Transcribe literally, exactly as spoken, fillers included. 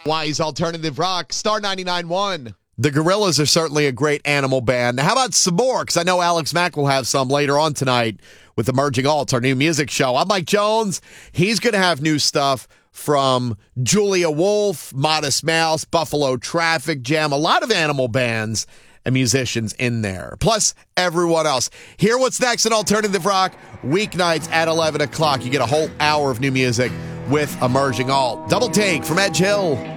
Wise Alternative Rock, Star ninety-nine point one. The Gorillaz are certainly a great animal band. How about some more? Because I know Alex Mack will have some later on tonight with Emerging Alt, our new music show. I'm Mike Jones. He's going to have new stuff from Julia Wolf, Modest Mouse, Buffalo Traffic Jam, a lot of animal bands and musicians in there, plus everyone else. Hear what's next in Alternative Rock, weeknights at eleven o'clock. You get a whole hour of new music with Emerging Alt. Double Take from Edge Hill.